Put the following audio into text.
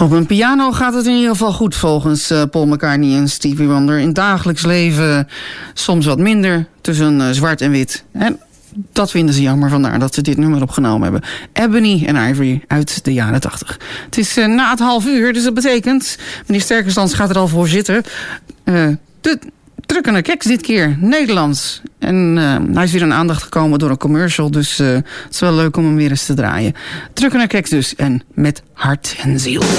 Op een piano gaat het in ieder geval goed volgens Paul McCartney en Stevie Wonder. In het dagelijks leven soms wat minder tussen zwart en wit. En dat vinden ze jammer, vandaar dat ze dit nummer opgenomen hebben. Ebony en Ivory uit de jaren 80. Het is na het 12:30, dus dat betekent... meneer Sterkenstans gaat er al voor zitten. De drukkende keks dit keer, Nederlands. En hij is weer aan aandacht gekomen door een commercial, dus het is wel leuk om hem weer eens te draaien. Drukkende keks dus, en met hart en ziel.